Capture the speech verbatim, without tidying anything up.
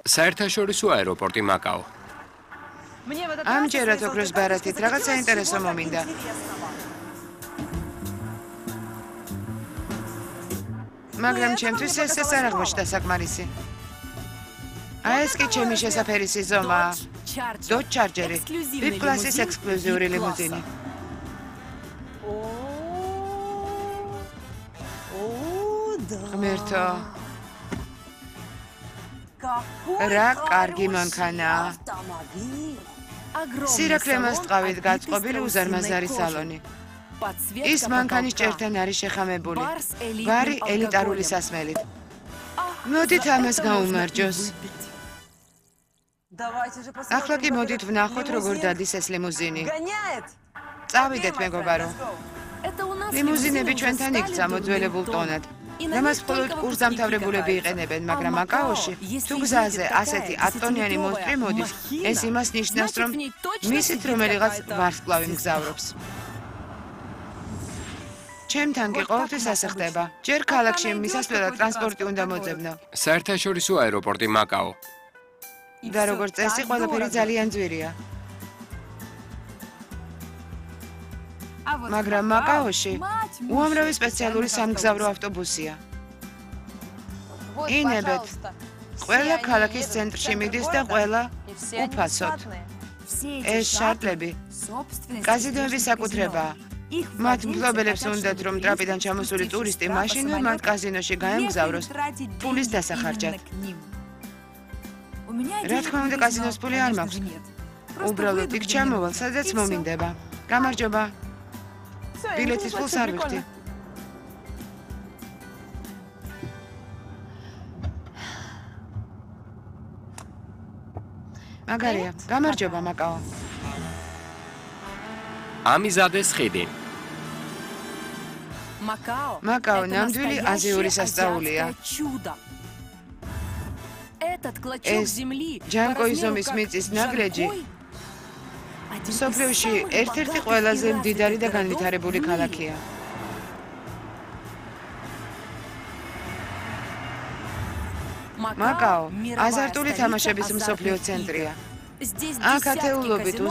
საერთაშორისო აეროპორტი მაკაო. ამჯერად ოქროს ბარათით რაღაც საინტერესო მომინდა. მაგრამ ჩემთვის ეს არ აღმოჩნდა საკმარისი. აი ეს კი ჩემი შესაფერისი ზომაა. Dodge Charger-ი, ვი პ კლასის ექსკლუზიური ლიმუზინი. ღმერთო. რა კარგი მანქანაა. სირაქლემას ტყავით გაწყობილი უზარმაზარი სალონი. ის მანქანის ჭერთან არის შეხამებული. ვარი ელიტარული სასმელით. მოდით ამას გაუმარჯოს. ახლა კი მოდით ვნახოთ, როგორ დადის ეს ლიმუზინი. წავიდეთ, მეგობარო. ლიმუზინები ჩვენთან იქცა მოძველებულ ტონად. და მას მხოლოდ კურსდამთავრებულები იყენებენ, მაგრამ მაკაოში, თუ გზაზე ასეთი ათტონიანი მონსტრი მოდის, ეს იმას ნიშნავს, რომ მისით რომელიღაც ვარსკვლავი მგზავრობს. ჩემთან კი ყოველთვის ასე ხდება. ჯერ ქალაქში მისასვლელად ტრანსპორტი უნდა მოძებნო. საერთაშორისო აეროპორტი მაკაო. და როგორც წესი, ყველაფერი ძალიან ძვირია. მაგრამ მაკაოში უამრავი სპეციალური სამგზავრო ავტობუსია. ინებეთ, ყველა ქალაქის ცენტრში მიდის და ყველა უფასოდ. ეს შარტლები კაზინოების საკუთრებაა. მათ მფლობელებს უნდათ, რომ ტრაპიდან ჩამოსული ტურისტი მაშინვე მათ კაზინოში გაემგზავროს ფულის დასახარჯად. რა თქმა უნდა, კაზინოს ფული არ მაქვს. უბრალოდ იქ ჩამოვალ, სადაც მომინდება. გამარჯობა. ბილეთის ფულს არ ვიხდი. მაგარია, გამარჯობა, მაკაო. ამიზადეს ხიდი. მაკაო ნამდვილი აზიური სასწაულია. ეს ჯანკოი ზომის მიწის ნაგრეჯი მსოფლიოში ერთ-ერთი ყველაზე მდიდარი და განვითარებული ქალაქია. მაკაო აზარტული თამაშების მსოფლიო ცენტრია. აქ ათეულობით